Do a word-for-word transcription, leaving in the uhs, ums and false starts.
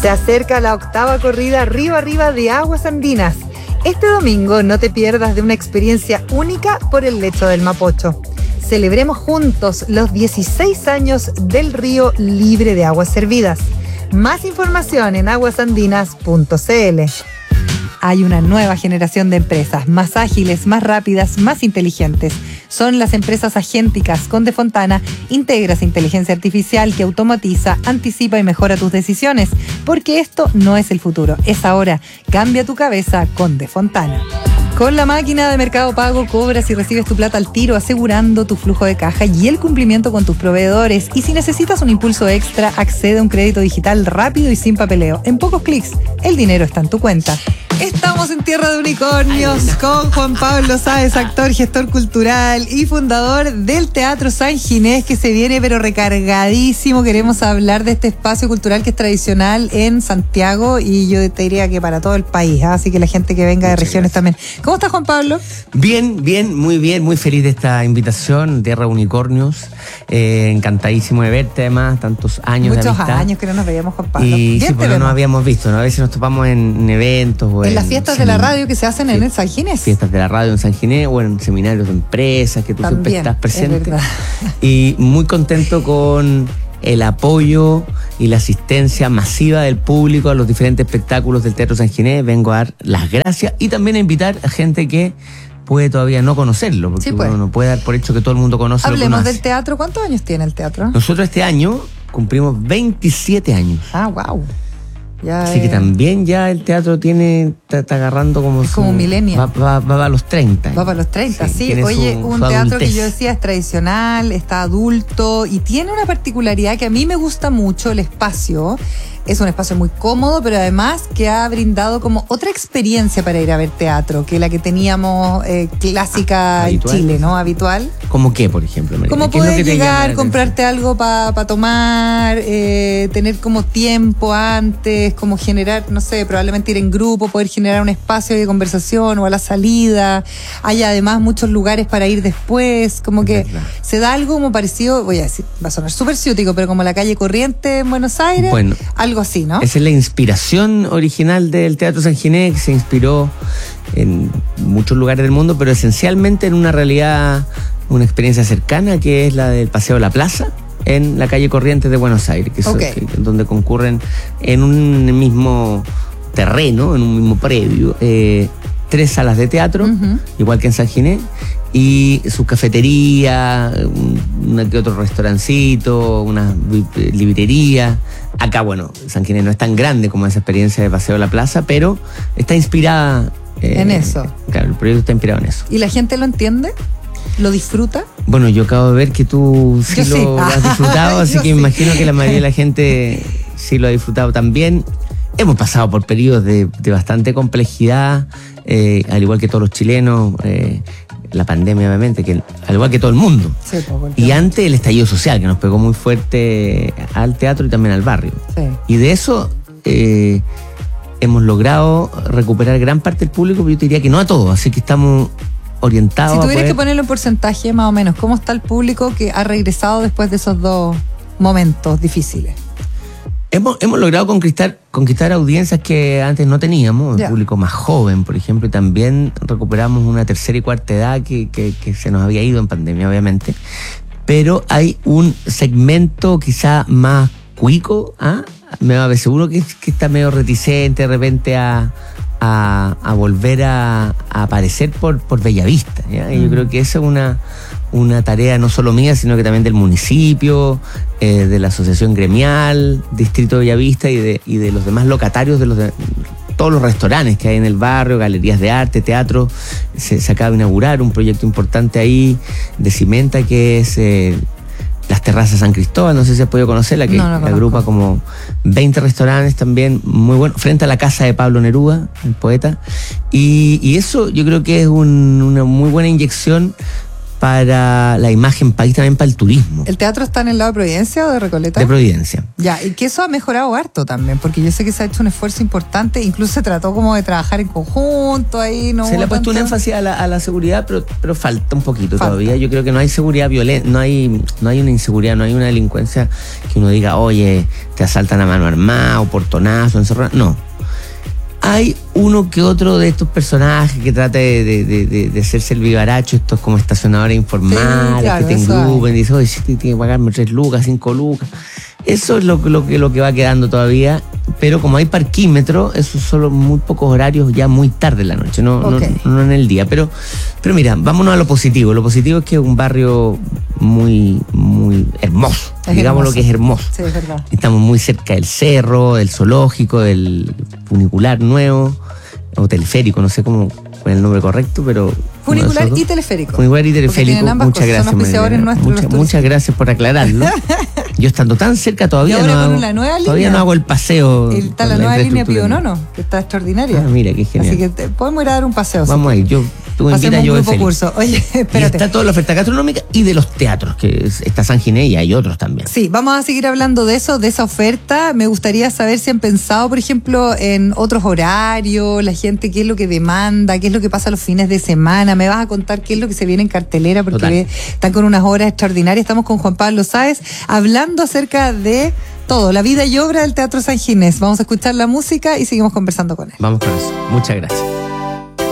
Se acerca la octava corrida Río Arriba de Aguas Andinas. Este domingo no te pierdas de una experiencia única por el lecho del Mapocho. Celebremos juntos los dieciséis años del río libre de aguas servidas. Más información en aguas andinas punto c l. Hay una nueva generación de empresas, más ágiles, más rápidas, más inteligentes. Son las empresas agénticas. Con Defontana integras inteligencia artificial que automatiza, anticipa y mejora tus decisiones. Porque esto no es el futuro, es ahora. Cambia tu cabeza con Defontana. Con la máquina de Mercado Pago cobras y recibes tu plata al tiro, asegurando tu flujo de caja y el cumplimiento con tus proveedores. Y si necesitas un impulso extra, accede a un crédito digital rápido y sin papeleo. En pocos clics, el dinero está en tu cuenta. Estamos en Tierra de Unicornios con Juan Pablo Sáez, actor, gestor cultural y fundador del Teatro San Ginés, que se viene pero recargadísimo. Queremos hablar de este espacio cultural que es tradicional en Santiago y yo te diría que para todo el país, ¿eh? Así que la gente que venga de Muchas regiones gracias. también. ¿Cómo estás, Juan Pablo? Bien, bien, muy bien, muy feliz de esta invitación, Tierra de Unicornios. Eh, encantadísimo de verte, además, tantos años Muchos de amistad. años que no nos veíamos, Juan Pablo. Y Bien sí, te pues no vemos. nos habíamos visto, ¿no? A veces nos topamos en, en eventos o En en, las fiestas de la radio que se hacen en el San Ginés. Fiestas de la radio en San Ginés o en seminarios de empresas que tú También, siempre estás es presente. verdad. Y muy contento con el apoyo y la asistencia masiva del público a los diferentes espectáculos del Teatro San Ginés. Vengo a dar las gracias y también a invitar a gente que puede todavía no conocerlo, porque Sí, pues. uno no puede dar por hecho que todo el mundo conoce lo que Hablemos uno del hace. teatro. ¿Cuántos años tiene el teatro? Nosotros este año cumplimos veintisiete años. Ah, wow. Ya Así que es- también ya el teatro tiene, está, está agarrando como... Es como su- millennial. Va, va, va, va a los treinta. Va para los treinta, sí. tiene Oye, su- un su teatro que adultez. yo decía es tradicional, está adulto y tiene una particularidad que a mí me gusta mucho, el espacio. Es un espacio muy cómodo, pero además que ha brindado como otra experiencia para ir a ver teatro, que la que teníamos eh, clásica en Habitual. Chile, ¿no? Habitual. ¿Cómo qué, por ejemplo, María? Como ¿Qué es lo poder que te llama la llegar, atención? comprarte algo para tomar, eh, tener como tiempo antes, como generar, no sé, probablemente ir en grupo, poder generar un espacio de conversación o a la salida. Hay además muchos lugares para ir después, como que Verdad. se da algo como parecido, voy a decir, va a sonar súper ciútico, pero como la calle Corriente en Buenos Aires, Bueno, algo así, ¿no? esa es la inspiración original del Teatro San Ginés, que se inspiró en muchos lugares del mundo, pero esencialmente en una realidad, una experiencia cercana, que es la del Paseo de la Plaza, en la calle Corrientes de Buenos Aires, que es Ok. que- donde concurren en un mismo terreno, en un mismo predio, eh, tres salas de teatro, Ujú. igual que en San Ginés, y su cafetería, un una que otro restaurancito, una bi- librería. Acá, bueno, San Ginés no es tan grande como esa experiencia de Paseo de la Plaza, pero está inspirada... eh, En eso. Claro, el proyecto está inspirado en eso. ¿Y la gente lo entiende? ¿Lo disfruta? Bueno, yo acabo de ver que tú sí Yo lo sí. has disfrutado, así Yo que sí. me imagino que la mayoría de la gente sí lo ha disfrutado también. Hemos pasado por periodos de, de bastante complejidad, eh, al igual que todos los chilenos, eh, la pandemia obviamente, que al igual que todo el mundo. Sí, pues, porque- Y antes el estallido social, que nos pegó muy fuerte al teatro y también al barrio. Sí. Y de eso eh, hemos logrado recuperar gran parte del público, pero yo te diría que no a todos, así que estamos orientados Si a tuvieras poder- que ponerlo en porcentaje más o menos, ¿cómo está el público que ha regresado después de esos dos momentos difíciles? Hemos, hemos logrado conquistar, conquistar audiencias que antes no teníamos, Ya. el público más joven, por ejemplo, y también recuperamos una tercera y cuarta edad que, que, que se nos había ido en pandemia, obviamente. Pero hay un segmento quizá más cuico, ¿ah? Me va a ver seguro que, que está medio reticente de repente a, a, a volver a, a aparecer por, por Bellavista, ¿ya? Y yo Mm. creo que esa es una, una tarea no solo mía, sino que también del municipio, eh, de la asociación gremial, Distrito Bellavista y de, y de los demás locatarios de los de, todos los restaurantes que hay en el barrio, galerías de arte, teatro. Se, se acaba de inaugurar un proyecto importante ahí de Cimenta, que es eh, las Terrazas San Cristóbal, no sé si has podido conocerla, que No, no agrupa conozco. como veinte restaurantes también muy buenos, frente a la casa de Pablo Neruda, el poeta. Y, y eso yo creo que es un- una muy buena inyección para la imagen país, también para el turismo. ¿El teatro está en el lado de Providencia o de Recoleta? De Providencia. Ya, y que eso ha mejorado harto también, porque yo sé que se ha hecho un esfuerzo importante, incluso se trató como de trabajar en conjunto ahí, ¿no? Se le ha puesto tanto... un énfasis a la, a la seguridad, pero, pero falta un poquito falta. todavía. Yo creo que no hay seguridad violenta, no hay, no hay una inseguridad, no hay una delincuencia que uno diga, oye, te asaltan a mano armada, o portonazo, encerrado. No. Hay uno que otro de estos personajes que trata de, de, de, de, de hacerse el vivaracho, estos como estacionadores informales, sí, claro, que te engrupen, dicen, oye, si te tiene que pagarme tres lucas, cinco lucas. Eso es lo, lo, que, lo que va quedando todavía, pero como hay parquímetro, eso es solo muy pocos horarios, ya muy tarde en la noche, no, okay. no, no en el día. Pero, pero mira, vámonos a lo positivo. Lo positivo es que es un barrio muy, muy hermoso, es digamos hermoso. Lo que es hermoso. Sí, es verdad. Estamos muy cerca del cerro, del zoológico, del funicular nuevo, o teleférico, no sé cómo es el nombre correcto, pero... Funicular y teleférico. Funicular y teleférico, muchas gracias. Muchas, muchas gracias por aclararlo. Yo estando tan cerca todavía no hago, la nueva todavía línea, no hago el paseo. Está la nueva línea Pío Nono, que está extraordinaria. Ah, mira, qué genial. Así que te, podemos ir a dar un paseo. Vamos a ir, yo... Tú me invitas, yo un grupo curso. Oye, espérate. Y está toda la oferta gastronómica y de los teatros, que está San Ginés y hay otros también. Sí, vamos a seguir hablando de eso, de esa oferta. Me gustaría saber si han pensado, por ejemplo, en otros horarios, la gente, qué es lo que demanda, qué es lo que pasa los fines de semana. Me vas a contar qué es lo que se viene en cartelera, porque ve, están con unas horas extraordinarias. Estamos con Juan Pablo Sáez hablando acerca de todo, la vida y obra del Teatro San Ginés. Vamos a escuchar la música y seguimos conversando con él. Vamos con eso. Muchas gracias.